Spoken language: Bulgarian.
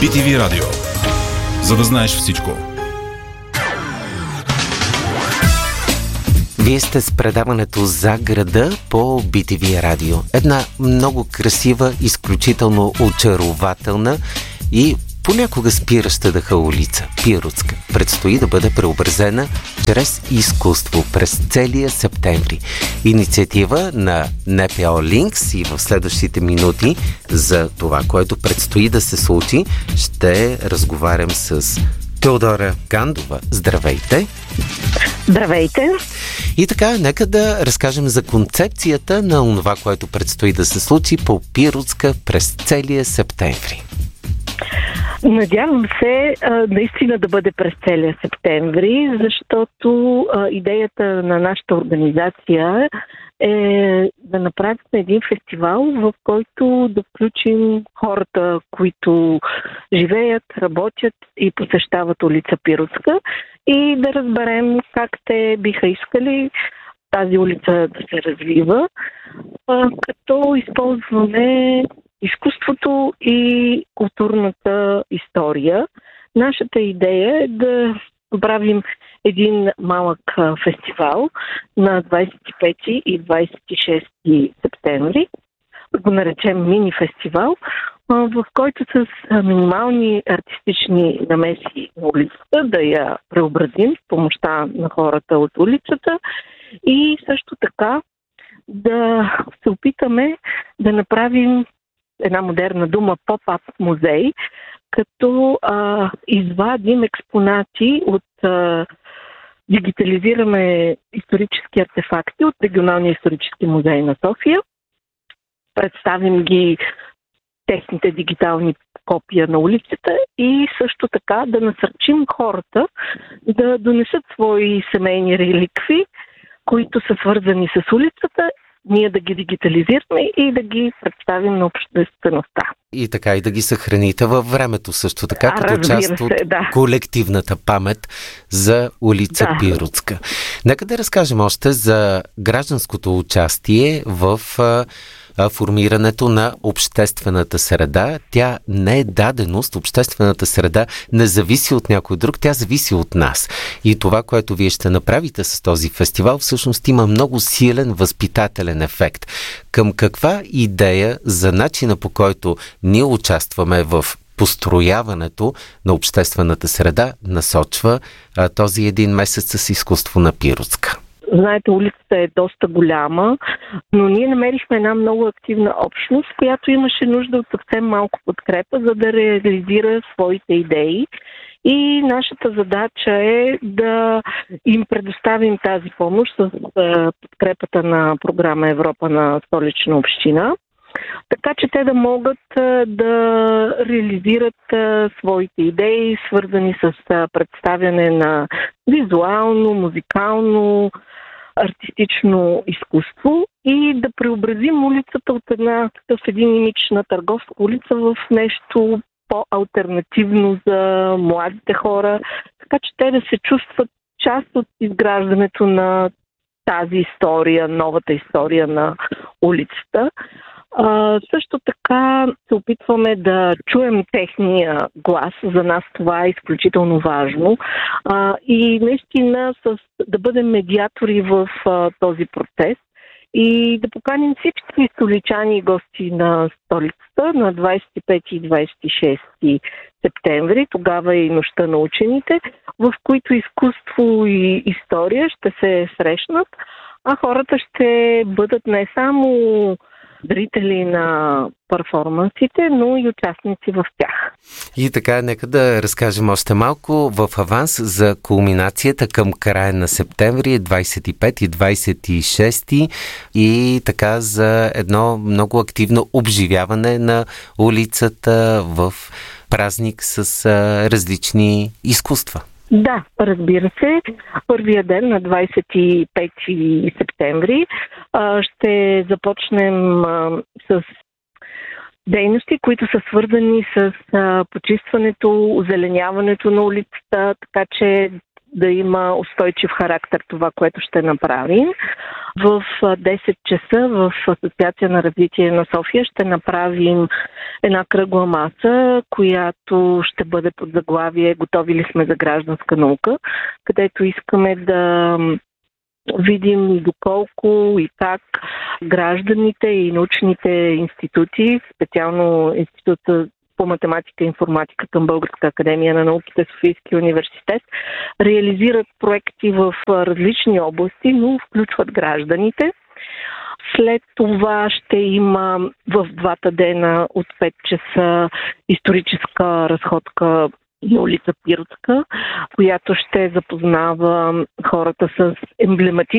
BTV Радио. За да знаеш всичко. Вие сте с предаването За града по BTV Радио. Една много красива, изключително очарователна и понякога спираща дъха улица, Пиротска, предстои да бъде преобразена чрез изкуство през целия септември. Инициатива на НПО Линкс, и в следващите минути за това, което предстои да се случи, ще разговарям с Теодора Гандова. Здравейте! Здравейте! И така, нека да разкажем за концепцията на това, което предстои да се случи по Пиротска през целия септември. Надявам се наистина да бъде през целия септември, защото идеята на нашата организация е да направим един фестивал, в който да включим хората, които живеят, работят и посещават улица Пиротска, и да разберем как те биха искали тази улица да се развива, като използваме изкуството и културната история. Нашата идея е да правим един малък фестивал на 25 и 26 септември. Го наречем мини-фестивал, в който с минимални артистични намеси на улицата да я преобразим с помощта на хората от улицата и също така да се опитаме да направим една модерна дума поп-ап музей, като извадим експонати от дигитализираме исторически артефакти от Регионалния исторически музей на София, представим ги техните дигитални копия на улицата и също така да насърчим хората да донесат свои семейни реликви, които са свързани с улицата, ние да ги дигитализираме и да ги представим на обществеността. И така, и да ги съхраните във времето също така, като част от колективната памет за улица Пиротска. Нека да разкажем още за гражданското участие в формирането на обществената среда. Тя не е даденост, обществената среда не зависи от някой друг, тя зависи от нас. И това, което вие ще направите с този фестивал, всъщност има много силен възпитателен ефект. Към каква идея за начина, по който ние участваме в построяването на обществената среда, насочва този един месец с изкуство на Пиротска? Знаете, улицата е доста голяма, но ние намерихме една много активна общност, която имаше нужда от съвсем малко подкрепа, за да реализира своите идеи. И нашата задача е да им предоставим тази помощ с подкрепата на програма Европа на Столична община, така че те да могат да реализират своите идеи, свързани с представяне на визуално, музикално, артистично изкуство и да преобразим улицата от един имидж на търговска улица в нещо по-алтернативно за младите хора, така че те да се чувстват част от изграждането на тази история, новата история на улицата. Също така се опитваме да чуем техния глас. За нас това е изключително важно. И наистина да бъдем медиатори в този процес и да поканим всички столичани и гости на столицата на 25 и 26 септември. Тогава е и нощта на учените, в които изкуство и история ще се срещнат, а хората ще бъдат не само зрители на перформансите, но и участници в тях. И така, нека да разкажем още малко в аванс за кулминацията към края на септември, 25 и 26 и така за едно много активно обживяване на улицата в празник с различни изкуства. Да, разбира се. Първия ден на 25 септември ще започнем с дейности, които са свързани с почистването, озеленяването на улицата, така че да има устойчив характер това, което ще направим. В 10 часа в Асоциация на развитие на София ще направим една кръгла маса, която ще бъде под заглавие "Готови ли сме за гражданска наука?", където искаме да видим доколко и как гражданите и научните институти, специално Института по математика и информатика към Българска академия на науките, Софийския университет, реализират проекти в различни области, но включват гражданите. След това ще има в 2 дена от 5 часа историческа разходка на улица Пиротска, която ще запознава хората с емблематични